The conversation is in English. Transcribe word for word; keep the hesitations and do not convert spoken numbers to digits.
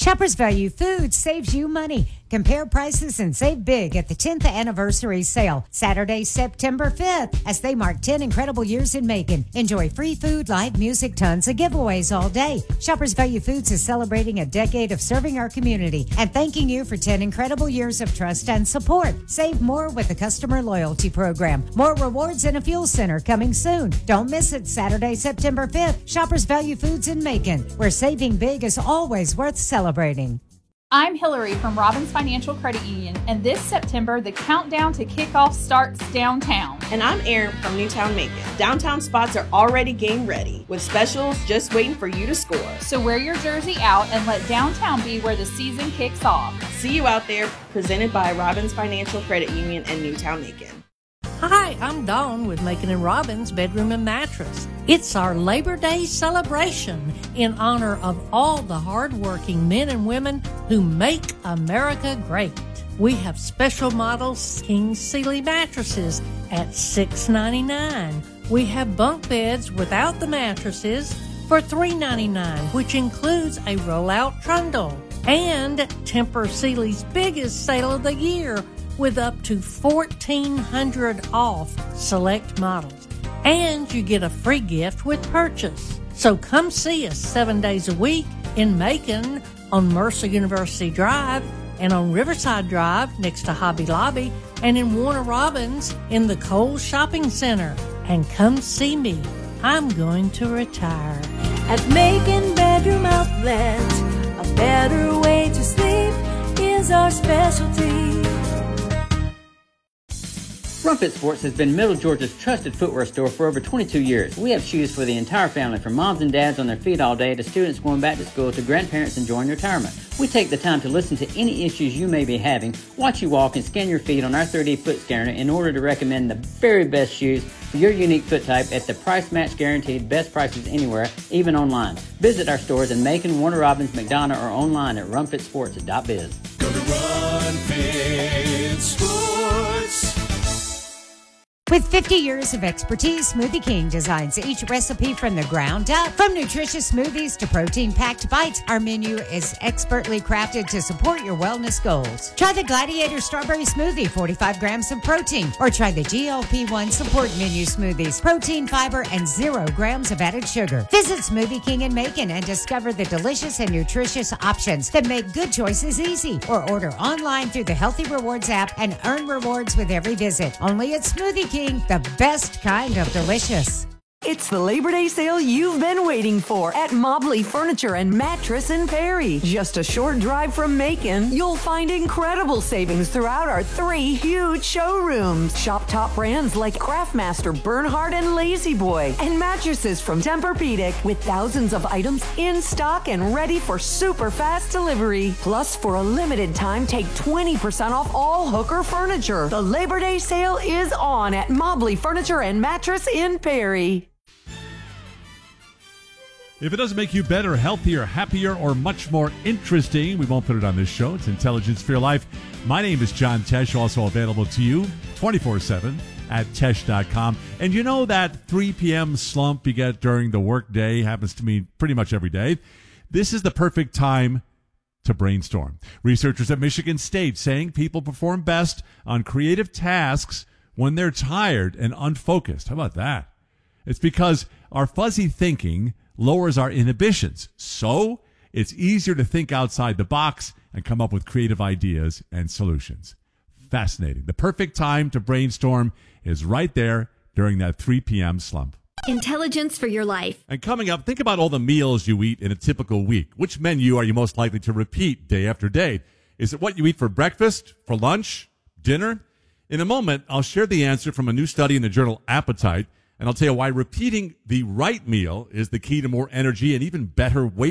Shoppers Value Foods saves you money. Compare prices and save big at the tenth anniversary sale, Saturday, September fifth, as they mark ten incredible years in Macon. Enjoy free food, live music, tons of giveaways all day. Shoppers Value Foods is celebrating a decade of serving our community and thanking you for ten incredible years of trust and support. Save more with the customer loyalty program. More rewards and a fuel center coming soon. Don't miss it, Saturday, September fifth. Shoppers Value Foods in Macon, where saving big is always worth celebrating. I'm Hillary from Robbins Financial Credit Union, and this September, the countdown to kickoff starts downtown. And I'm Erin from Newtown Macon. Downtown spots are already game ready, with specials just waiting for you to score. So wear your jersey out and let downtown be where the season kicks off. See you out there, presented by Robbins Financial Credit Union and Newtown Macon. Hi, I'm Dawn with Macon and Robbins Bedroom and Mattress. It's our Labor Day celebration in honor of all the hardworking men and women who make America great. We have special models King Sealy mattresses at six ninety-nine. We have bunk beds without the mattresses for three ninety-nine, which includes a rollout trundle. And Tempur Sealy's biggest sale of the year, with up to fourteen hundred dollars off select models. And you get a free gift with purchase. So come see us seven days a week in Macon on Mercer University Drive and on Riverside Drive next to Hobby Lobby and in Warner Robins in the Kohl's Shopping Center. And come see me. I'm going to retire. At Macon Bedroom Outlet, a better way to sleep is our specialty. Rumpet Sports has been Middle Georgia's trusted footwear store for over twenty-two years. We have shoes for the entire family, from moms and dads on their feet all day to students going back to school to grandparents enjoying retirement. We take the time to listen to any issues you may be having, watch you walk, and scan your feet on our three D foot scanner in order to recommend the very best shoes for your unique foot type at the price match guaranteed, best prices anywhere, even online. Visit our stores in Macon, Warner Robins, McDonough, or online at rumpet sports dot biz. Go to Rumpet Sports. With fifty years of expertise, Smoothie King designs each recipe from the ground up. From nutritious smoothies to protein-packed bites, our menu is expertly crafted to support your wellness goals. Try the Gladiator Strawberry Smoothie, forty-five grams of protein, or try the G L P one Support Menu Smoothies, protein, fiber, and zero grams of added sugar. Visit Smoothie King in Macon and discover the delicious and nutritious options that make good choices easy. Or order online through the Healthy Rewards app and earn rewards with every visit. Only at Smoothie King, the best kind of delicious. It's the Labor Day sale you've been waiting for at Mobley Furniture and Mattress in Perry. Just a short drive from Macon, you'll find incredible savings throughout our three huge showrooms. Shop top brands like Craftmaster, Bernhard, and Lazy Boy, and mattresses from Tempur-Pedic with thousands of items in stock and ready for super fast delivery. Plus, for a limited time, take twenty percent off all Hooker furniture. The Labor Day sale is on at Mobley Furniture and Mattress in Perry. If it doesn't make you better, healthier, happier, or much more interesting, we won't put it on this show. It's Intelligence for Your Life. My name is John Tesh, also available to you twenty-four seven at tesh dot com. And you know that three p.m. slump you get during the workday happens to me pretty much every day. This is the perfect time to brainstorm. Researchers at Michigan State saying people perform best on creative tasks when they're tired and unfocused. How about that? It's because our fuzzy thinking lowers our inhibitions, so it's easier to think outside the box and come up with creative ideas and solutions. Fascinating. The perfect time to brainstorm is right there during that three p.m. slump. Intelligence for Your Life. And coming up, think about all the meals you eat in a typical week. Which menu are you most likely to repeat day after day? Is it what you eat for breakfast, for lunch, dinner? In a moment, I'll share the answer from a new study in the journal Appetite, and I'll tell you why repeating the right meal is the key to more energy and even better weight